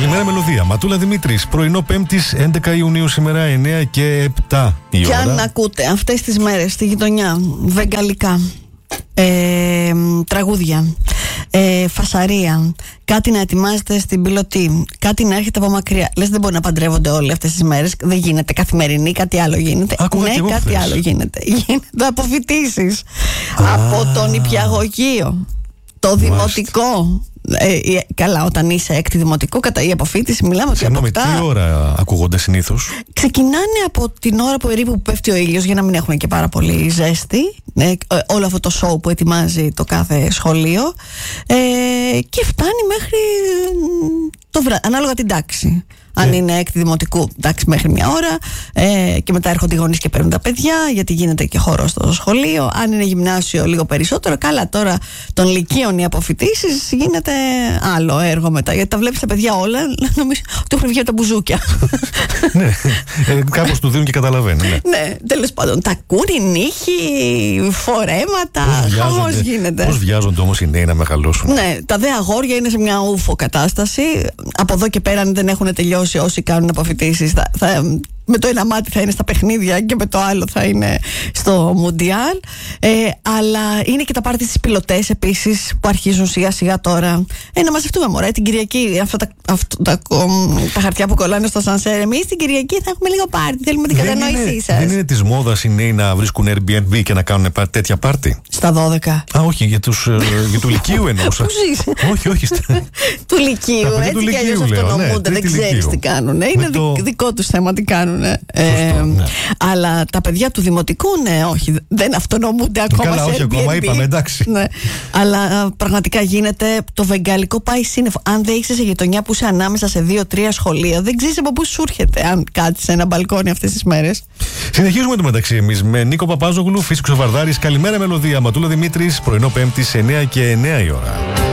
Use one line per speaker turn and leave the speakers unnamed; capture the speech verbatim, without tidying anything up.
Καλημέρα Μελωδία. Ματούλα Δημήτρης. Πρωινό Πέμπτης έντεκα Ιουνίου σήμερα εννέα και επτά η
και
ώρα.
Και αν ακούτε αυτές τις μέρες στη γειτονιά βεγγαλικά, ε, τραγούδια, ε, φασαρία, κάτι να ετοιμάζεται στην πιλωτή, κάτι να έρχεται από μακριά. Λες δεν μπορεί να παντρεύονται όλοι αυτές τις μέρες. Δεν γίνεται καθημερινή, κάτι άλλο γίνεται.
Άκουγα
ναι, κάτι
χθες.
άλλο γίνεται. Γίνεται αποφοιτήσεις από το νηπιαγωγείο, το δημοτικό. Ε, καλά, όταν είσαι έκτη δημοτικό, κατά η αποφοίτηση, μιλάμε ότι αποκτά.
Τι ώρα ακούγονται συνήθως?
Ξεκινάνε από την ώρα που περίπου που πέφτει ο ήλιος, για να μην έχουμε και πάρα πολύ ζέστη. Ε, όλο αυτό το σοου που ετοιμάζει το κάθε σχολείο. Ε, και φτάνει μέχρι το βράδυ, ανάλογα την τάξη. Αν
ε. είναι
έκτη δημοτικού, εντάξει, μέχρι μια ώρα. Ε, και μετά έρχονται οι γονείς και παίρνουν τα παιδιά, γιατί γίνεται και χώρο στο σχολείο. Αν είναι γυμνάσιο, λίγο περισσότερο. Καλά, τώρα των λυκείων οι αποφοιτήσεις γίνεται άλλο έργο μετά. Γιατί τα βλέπεις τα παιδιά όλα, νομίζω ότι έχουν βγει από τα μπουζούκια.
Ναι, ε, κάπως του δίνουν και καταλαβαίνουν. Ναι,
ναι, τέλος πάντων. Τα κούρι, νύχοι, φορέματα. Χαμός γίνεται.
Πώς βιάζονται όμως οι νέοι να μεγαλώσουν?
Ναι, τα δε αγόρια είναι σε μια ούφο κατάσταση. Από εδώ και πέρα, αν δεν έχουν τελειώσει όσοι κάνουν αποφοιτήσεις, θα, θα, με το ένα μάτι θα είναι στα παιχνίδια και με το άλλο θα είναι στο Μουντιάλ. Ε, αλλά είναι και τα πάρτι στις πιλωτές επίσης που αρχίζουν σιγά σιγά τώρα. Ε, να μαζευτούμε μωρέ την Κυριακή. Αυτά τα, αυτό, τα, τα χαρτιά που κολλάνε στο σανσέρ. Εμείς την Κυριακή θα έχουμε λίγο πάρτι. Θέλουμε την κατανόησή σας.
Δεν είναι της μόδας οι νέοι να βρίσκουν Airbnb και να κάνουν τέτοια πάρτι?
Στα δώδεκα.
Α, όχι, για, τους, για του Λυκείου εννοούσα.
Πού ζεις?
Όχι, όχι.
Του Λυκείου. Έτσι κι αλλιώς αυτονομούνται. Δεν ξέρεις τι κάνουν. Είναι δικό τους θέμα τι κάνουν. Ε, ναι. Αλλά τα παιδιά του δημοτικού, ναι, όχι, δεν αυτονομούνται ακόμα.
Καλά,
σε
όχι,
Airbnb.
ακόμα είπαμε, εντάξει.
Ναι. Αλλά α, πραγματικά γίνεται το βεγγαλικό πάει σύννεφο. Αν δεν είσαι σε γειτονιά που είσαι ανάμεσα σε δύο-τρία σχολεία, δεν ξέρεις από πού σου έρχεται αν κάτσεις σε ένα μπαλκόνι αυτές τις μέρες.
Συνεχίζουμε το μεταξύ εμείς με Νίκο Παπάζογλου, Φύσικος Βαρδάρης. Καλημέρα Μελωδία. Ματούλα Δημήτρης, πρωινό Πέμπτης εννέα και εννέα η ώρα.